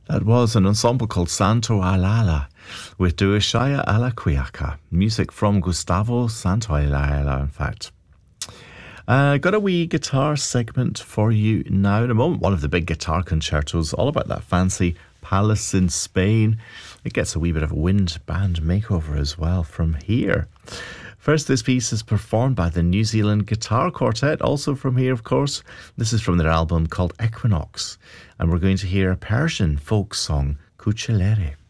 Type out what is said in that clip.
That was an ensemble called Santo Alala with Duashaya Ala Quiaca, music from Gustavo Santaolalla, in fact. Got a wee guitar segment for you now in a moment. One of the big guitar concertos, all about that fancy palace in Spain. It gets a wee bit of a wind band makeover as well from here. First, this piece is performed by the New Zealand Guitar Quartet, also from here, of course. This is from their album called Equinox, and we're going to hear a Persian folk song, Kuchelere.